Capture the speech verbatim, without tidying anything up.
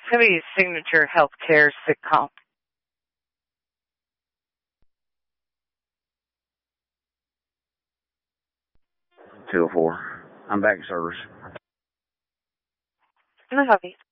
Somebody's Signature Healthcare sitcom. two oh four. I'm back in service. No, copy.